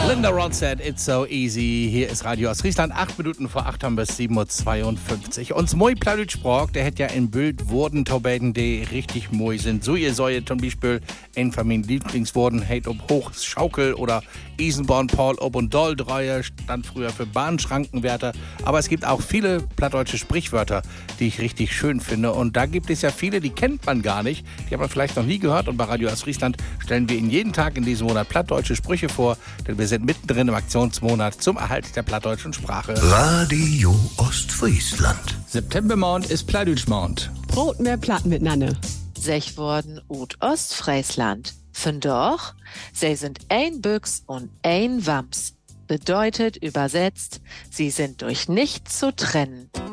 Linda Ronstadt, It's So Easy. Hier ist Radio Ostfriesland. 8 Minuten vor 8 haben wir 7.52 Uhr. Uns moi plaudert Sprach, der hat ja in Bild Worden Taubaden, die richtig moi sind. So ihr sollt zum Beispiel ein von meinen Lieblingsworten heit ob Hochschaukel oder Isenborn Paul ob und Doll Dreue, stand früher für Bahnschrankenwärter. Aber es gibt auch viele plattdeutsche Sprichwörter, die ich richtig schön finde. Und da gibt es ja viele, die kennt man gar nicht. Die hat man vielleicht noch nie gehört. Und bei Radio Ostfriesland stellen wir Ihnen jeden Tag in diesem Monat plattdeutsche Sprüche vor, denn wir sind mittendrin im Aktionsmonat zum Erhalt der plattdeutschen Sprache. Radio Ostfriesland. Septembermond ist Plattdeutschmond. Brot mehr Platt miteinander. Sech worden ut Ostfriesland. Doch, sie sind ein Büchs und ein Wams. Bedeutet übersetzt, sie sind durch nichts zu trennen.